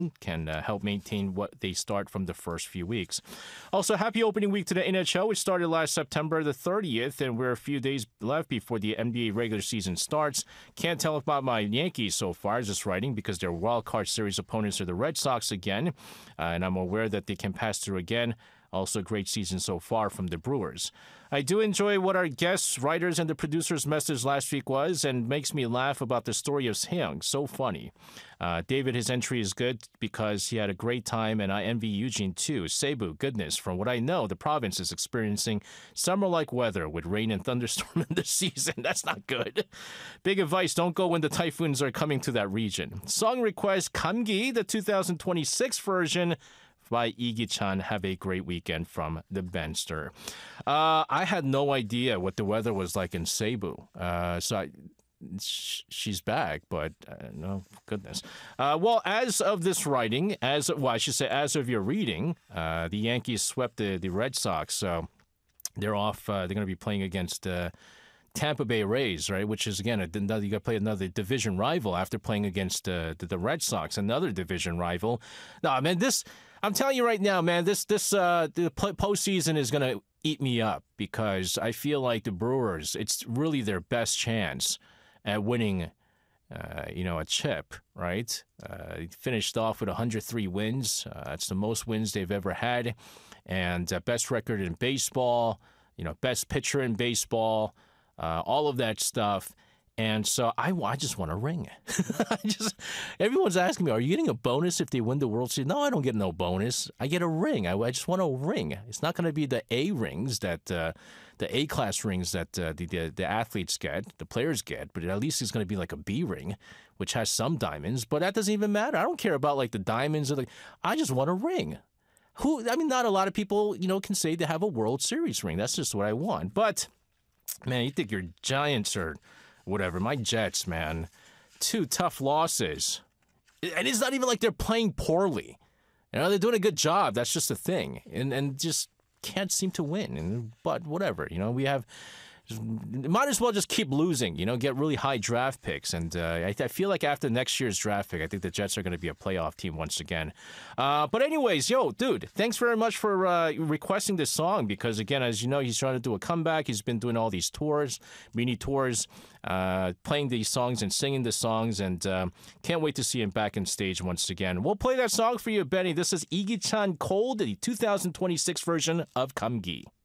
can help maintain what they start from the first few weeks. Also, happy opening week to the NHL, which started last September the 30th, and we're a few days left before the NBA regular season starts. Can't tell about my Yankees so far, just writing, because their wild card series opponents are the Red Sox again, and I'm aware that they can pass through again. Also, a great season so far from the Brewers. I do enjoy what our guests, writers, and the producers' message last week was, and makes me laugh about the story of Seong. So funny. David, his entry is good because he had a great time, and I envy Eugene too. Cebu, goodness, from what I know, the province is experiencing summer-like weather with rain and thunderstorm in the season. That's not good. Big advice, don't go when the typhoons are coming to that region. Song request, Kamgi, the 2026 version by Igi-chan. Have a great weekend from the Benster. I had no idea what the weather was like in Cebu. She's back, but no, goodness. Well, as of this writing, as of your reading, the Yankees swept the Red Sox. So they're off. They're going to be playing against Tampa Bay Rays, right? Which is, again, you got to play another division rival after playing against the Red Sox, another division rival. No, man, I'm telling you right now, man, the postseason is going to eat me up because I feel like the Brewers, it's really their best chance at winning, a chip, right? Finished off with 103 wins. That's the most wins they've ever had, and best record in baseball. Best pitcher in baseball. All of that stuff. And so I just want a ring. Everyone's asking me, are you getting a bonus if they win the World Series? No, I don't get no bonus. I get a ring. I just want a ring. It's not going to be the A rings that the A-class rings that the athletes get, the players get, but at least it's going to be like a B ring, which has some diamonds. But that doesn't even matter. I don't care about like the diamonds I just want a ring. Not a lot of people, can say they have a World Series ring. That's just what I want. But man, you think your Giants or whatever. My Jets, man, 2 tough losses. And it's not even like they're playing poorly. They're doing a good job. That's just the thing. And just can't seem to win. But whatever, we have... Might as well just keep losing, get really high draft picks. And I feel like after next year's draft pick, I think the Jets are going to be a playoff team once again. But anyways, dude, thanks very much for requesting this song because, again, as you know, he's trying to do a comeback. He's been doing all these tours, mini tours, playing these songs and singing the songs, and can't wait to see him back on stage once again. We'll play that song for you, Benny. This is Igi-chan Cold, the 2026 version of Kamgi.